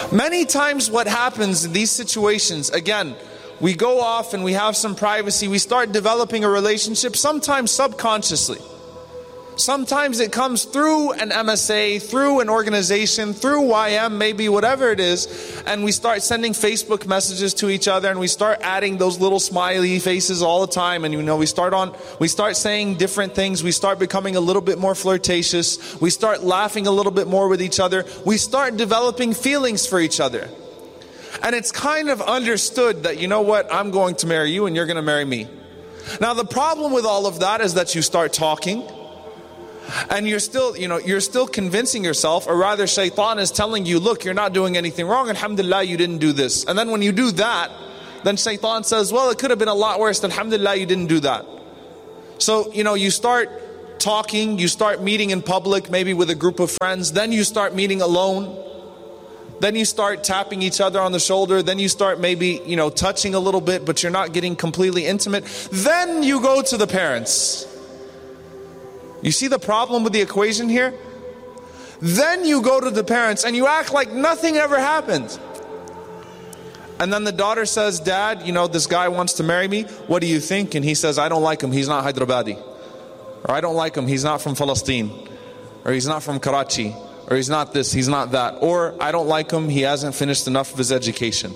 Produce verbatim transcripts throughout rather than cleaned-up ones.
Many times what happens in these situations, again, we go off and we have some privacy, we start developing a relationship, sometimes subconsciously. Sometimes it comes through an M S A, through an organization, through Y M, maybe whatever it is, and we start sending Facebook messages to each other, and we start adding those little smiley faces all the time, and you know, we start on, we start saying different things, we start becoming a little bit more flirtatious, we start laughing a little bit more with each other, we start developing feelings for each other. And it's kind of understood that, you know what, I'm going to marry you and you're going to marry me. Now the problem with all of that is that you start talking, and you're still, you know, you're still convincing yourself, or rather shaitan is telling you, look, you're not doing anything wrong, alhamdulillah, you didn't do this. And then when you do that, then shaitan says, well, it could have been a lot worse, alhamdulillah, you didn't do that. So, you know, you start talking, you start meeting in public, maybe with a group of friends, then you start meeting alone, then you start tapping each other on the shoulder, then you start maybe, you know, touching a little bit, but you're not getting completely intimate. Then you go to the parents. You see the problem with the equation here? Then you go to the parents and you act like nothing ever happened. And then the daughter says, Dad, you know, this guy wants to marry me. What do you think? And he says, I don't like him. He's not Hyderabadi. Or I don't like him. He's not from Palestine. Or he's not from Karachi. Or he's not this, he's not that. Or I don't like him. He hasn't finished enough of his education.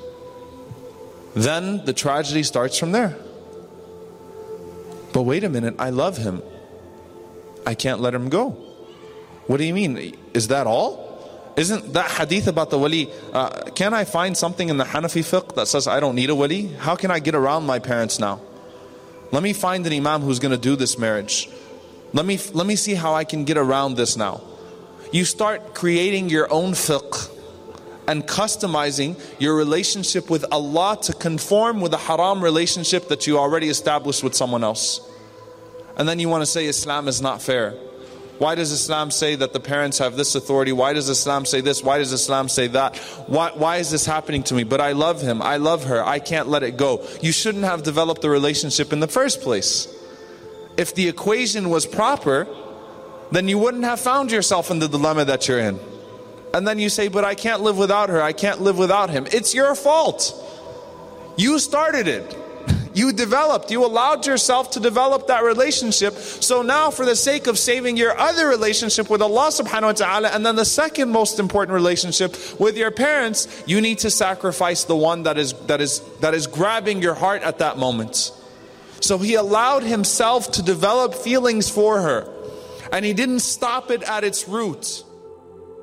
Then the tragedy starts from there. But wait a minute, I love him. I can't let him go. What do you mean? Is that all? Isn't that hadith about the wali, uh, can I find something in the Hanafi fiqh that says I don't need a wali? How can I get around my parents now? Let me find an imam who's going to do this marriage. Let me, let me see how I can get around this now. You start creating your own fiqh and customizing your relationship with Allah to conform with a haram relationship that you already established with someone else. And then you want to say Islam is not fair. Why does Islam say that the parents have this authority? Why does Islam say this? Why does Islam say that? Why, why is this happening to me? But I love him. I love her. I can't let it go. You shouldn't have developed a relationship in the first place. If the equation was proper, then you wouldn't have found yourself in the dilemma that you're in. And then you say, but I can't live without her. I can't live without him. It's your fault. You started it. You developed, you allowed yourself to develop that relationship. So now for the sake of saving your other relationship with Allah subhanahu wa ta'ala, and then the second most important relationship with your parents, you need to sacrifice the one that is that is that is grabbing your heart at that moment. So he allowed himself to develop feelings for her, and he didn't stop it at its root.